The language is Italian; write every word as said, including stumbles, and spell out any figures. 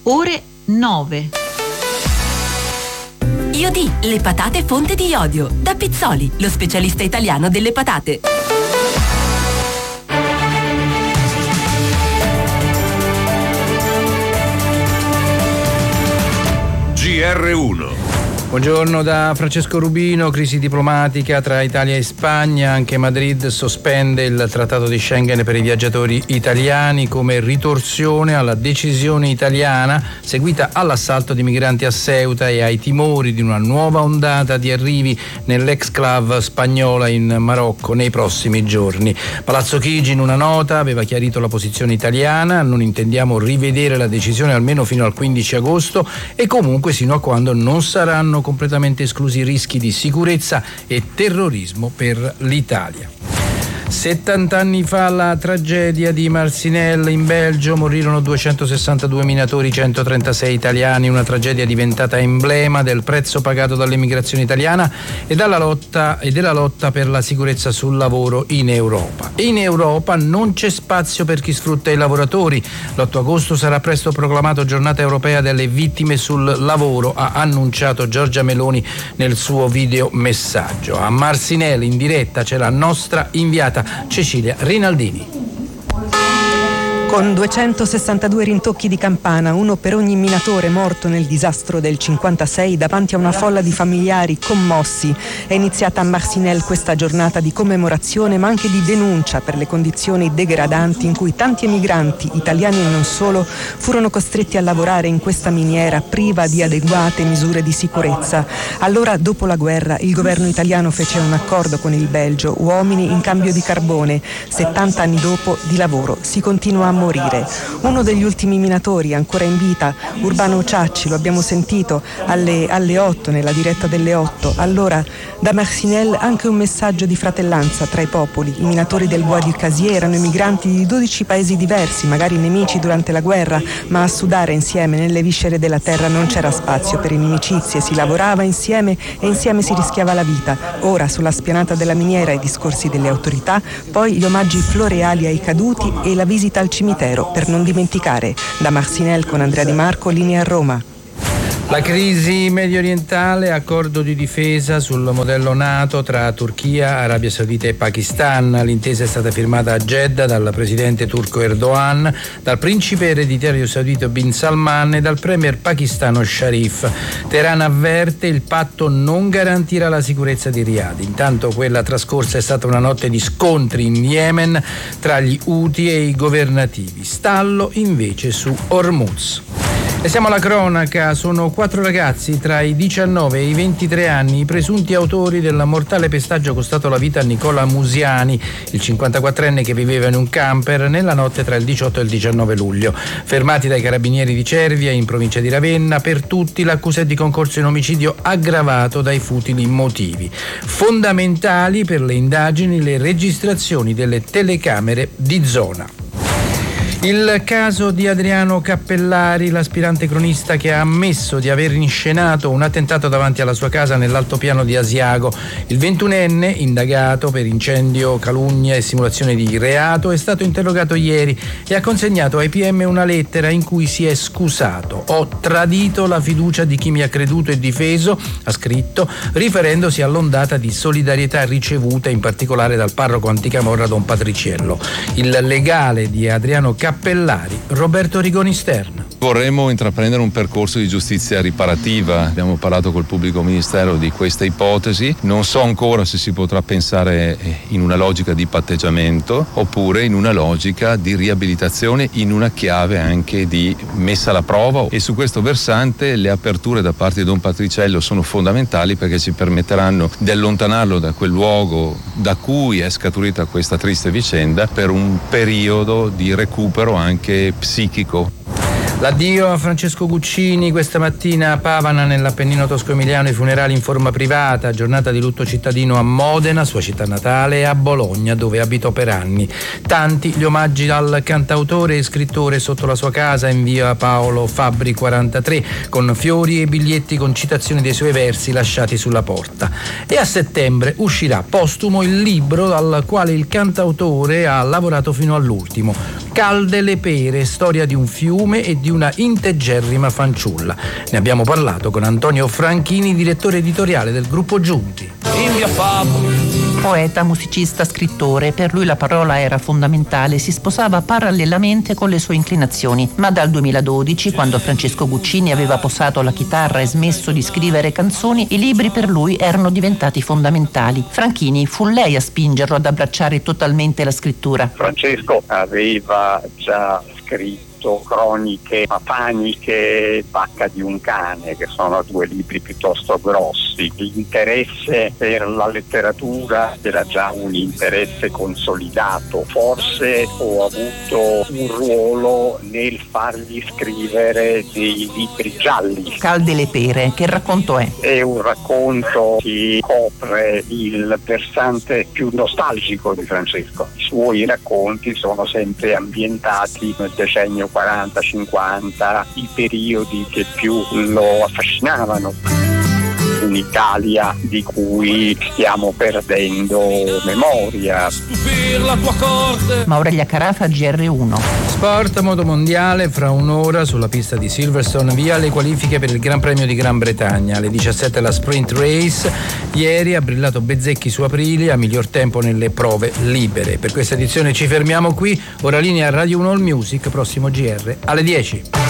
ore nove. Iodì, le patate fonte di iodio. Da Pizzoli, lo specialista italiano delle patate. G R uno. Buongiorno da Francesco Rubino. Crisi diplomatica tra Italia e Spagna. Anche Madrid sospende il trattato di Schengen per i viaggiatori italiani come ritorsione alla decisione italiana seguita all'assalto di migranti a Ceuta e ai timori di una nuova ondata di arrivi nell'exclave spagnola in Marocco nei prossimi giorni. Palazzo Chigi in una nota aveva chiarito la posizione italiana: non intendiamo rivedere la decisione almeno fino al quindici agosto e comunque sino a quando non saranno completamente esclusi rischi di sicurezza e terrorismo per l'Italia. settanta anni fa la tragedia di Marcinelle in Belgio, morirono duecentosessantadue minatori, centotrentasei italiani, una tragedia diventata emblema del prezzo pagato dall'emigrazione italiana e dalla lotta e della lotta per la sicurezza sul lavoro in Europa. In Europa non c'è spazio per chi sfrutta i lavoratori. l'otto agosto sarà presto proclamato giornata europea delle vittime sul lavoro, ha annunciato Giorgia Meloni nel suo video messaggio. A Marcinelle in diretta c'è la nostra inviata Cecilia Rinaldini. Con duecentosessantadue rintocchi di campana, uno per ogni minatore morto nel disastro del cinquantasei, davanti a una folla di familiari commossi, è iniziata a Marcinelle questa giornata di commemorazione ma anche di denuncia per le condizioni degradanti in cui tanti emigranti, italiani e non solo, furono costretti a lavorare in questa miniera priva di adeguate misure di sicurezza. Allora, dopo la guerra, il governo italiano fece un accordo con il Belgio, uomini in cambio di carbone. settanta anni dopo, di lavoro si continua a morire. Uno degli ultimi minatori ancora in vita, Urbano Ciacci, lo abbiamo sentito alle, alle otto, nella diretta delle otto. Allora, da Marcinelle anche un messaggio di fratellanza tra i popoli. I minatori del Bois du Casier erano emigranti di dodici paesi diversi, magari nemici durante la guerra, ma a sudare insieme nelle viscere della terra non c'era spazio per inimicizie, si lavorava insieme e insieme si rischiava la vita. Ora, sulla spianata della miniera, i discorsi delle autorità, poi gli omaggi floreali ai caduti e la visita al cimitero per non dimenticare. Da Marcinelle con Andrea Di Marco, linea a Roma. La crisi medio orientale, accordo di difesa sul modello NATO tra Turchia, Arabia Saudita e Pakistan. L'intesa è stata firmata a Jeddah dal presidente turco Erdogan, dal principe ereditario saudita Bin Salman e dal premier pakistano Sharif. Teheran avverte: il patto non garantirà la sicurezza di Riyadh. Intanto quella trascorsa è stata una notte di scontri in Yemen tra gli Houthi e i governativi. Stallo invece su Hormuz. E siamo alla cronaca. Sono quattro ragazzi tra i diciannove e i ventitré anni i presunti autori del mortale pestaggio costato la vita a Nicola Musiani, il cinquantaquattrenne che viveva in un camper nella notte tra il diciotto e il diciannove luglio. Fermati dai carabinieri di Cervia in provincia di Ravenna, per tutti l'accusa è di concorso in omicidio aggravato dai futili motivi. Fondamentali per le indagini le registrazioni delle telecamere di zona. Il caso di Adriano Cappellari, l'aspirante cronista che ha ammesso di aver inscenato un attentato davanti alla sua casa nell'altopiano di Asiago. Il ventunenne, indagato per incendio, calunnia e simulazione di reato, è stato interrogato ieri e ha consegnato ai P M una lettera in cui si è scusato. Ho tradito la fiducia di chi mi ha creduto e difeso, ha scritto, riferendosi all'ondata di solidarietà ricevuta in particolare dal parroco Anticamorra Don Patriciello. Il legale di Adriano Cappellari, Roberto Rigoni Stern. Vorremmo intraprendere un percorso di giustizia riparativa. Abbiamo parlato col pubblico ministero di questa ipotesi. Non so ancora se si potrà pensare in una logica di patteggiamento oppure in una logica di riabilitazione, in una chiave anche di messa alla prova. E su questo versante le aperture da parte di Don Patriciello sono fondamentali, perché ci permetteranno di allontanarlo da quel luogo da cui è scaturita questa triste vicenda per un periodo di recupero anche psichico. L'addio a Francesco Guccini questa mattina a Pavana, nell'Appennino tosco-emiliano, i funerali in forma privata, giornata di lutto cittadino a Modena, sua città natale, e a Bologna, dove abitò per anni. Tanti gli omaggi al cantautore e scrittore sotto la sua casa in via Paolo Fabbri quarantatré, con fiori e biglietti con citazioni dei suoi versi lasciati sulla porta. E a settembre uscirà postumo il libro al quale il cantautore ha lavorato fino all'ultimo. Calde le pere, storia di un fiume e di una integerrima fanciulla. Ne abbiamo parlato con Antonio Franchini, direttore editoriale del Gruppo Giunti. In via Fabio. Poeta, musicista, scrittore, per lui la parola era fondamentale, si sposava parallelamente con le sue inclinazioni, ma dal duemiladodici, quando Francesco Guccini aveva posato la chitarra e smesso di scrivere canzoni, i libri per lui erano diventati fondamentali. Franchini, fu lei a spingerlo ad abbracciare totalmente la scrittura. Francesco aveva già scritto Croniche Papaniche, Bacca di un cane, che sono due libri piuttosto grossi. L'interesse per la letteratura era già un interesse consolidato. Forse ho avuto un ruolo nel fargli scrivere dei libri gialli. Calde le pere, che racconto è? È un racconto che copre il versante più nostalgico di Francesco. I suoi racconti sono sempre ambientati nel decennio quaranta cinquanta, i periodi che più lo affascinavano. Un'Italia di cui stiamo perdendo memoria. Maurelia Carafa, G R uno. Sport, moto mondiale, fra un'ora sulla pista di Silverstone via le qualifiche per il Gran Premio di Gran Bretagna. Alle diciassette la sprint race. Ieri ha brillato Bezzecchi su Aprilia, miglior tempo nelle prove libere. Per questa edizione ci fermiamo qui. Ora linea Radio uno All Music, prossimo G R alle dieci.